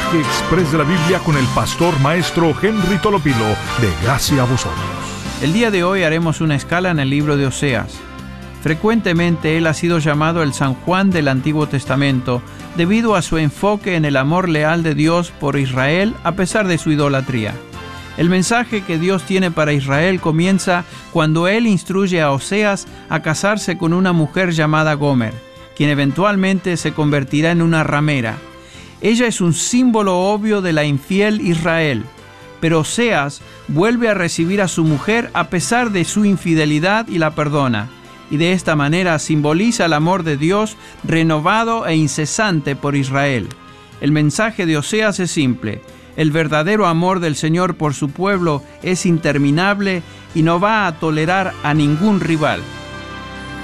mensaje express de la Biblia con el pastor maestro Henry Tolopilo, de Gracia a Vosotros. El día de hoy haremos una escala en el libro de Oseas. Frecuentemente él ha sido llamado el San Juan del Antiguo Testamento debido a su enfoque en el amor leal de Dios por Israel a pesar de su idolatría. El mensaje que Dios tiene para Israel comienza cuando él instruye a Oseas a casarse con una mujer llamada Gomer, quien eventualmente se convertirá en una ramera. Ella es un símbolo obvio de la infiel Israel, pero Oseas vuelve a recibir a su mujer a pesar de su infidelidad y la perdona, y de esta manera simboliza el amor de Dios renovado e incesante por Israel. El mensaje de Oseas es simple: el verdadero amor del Señor por su pueblo es interminable y no va a tolerar a ningún rival.